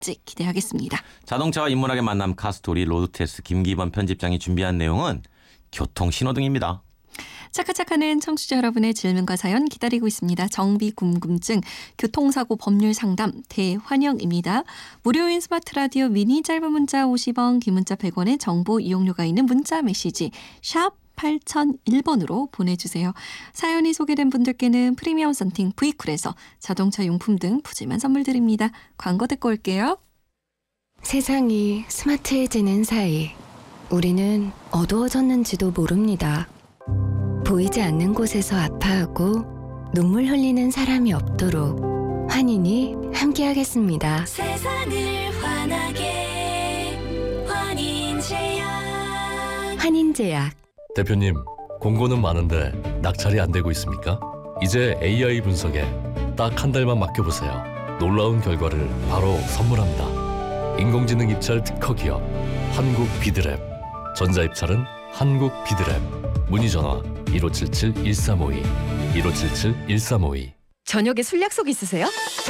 나올지 기대하겠습니다. 자동차와 인문학의 만남 카스토리 로드테스트 김기범 편집장이 준비한 내용은 교통신호등입니다. 차카차카는 청취자 여러분의 질문과 사연 기다리고 있습니다. 정비 궁금증, 교통사고 법률 상담 대환영입니다. 무료인 스마트 라디오 미니 짧은 문자 50원, 긴 문자 100원의 정보 이용료가 있는 문자 메시지 샵 8001번으로 보내주세요. 사연이 소개된 분들께는 프리미엄 썬팅 V쿨에서 자동차 용품 등 푸짐한 선물 드립니다. 광고 듣고 올게요. 세상이 스마트해지는 사이 우리는 어두워졌는지도 모릅니다. 보이지 않는 곳에서 아파하고 눈물 흘리는 사람이 없도록 환인이 함께하겠습니다. 세상을 환하게 환인제약. 환인제약. 대표님, 공고는 많은데 낙찰이 안 되고 있습니까? 이제 AI 분석에 딱 한 달만 맡겨보세요. 놀라운 결과를 바로 선물합니다. 인공지능 입찰 특허 기업 한국 비드랩. 전자입찰은 한국 비드랩. 문의전화 1577-1352 1577-1352. 저녁에 술 약속 있으세요?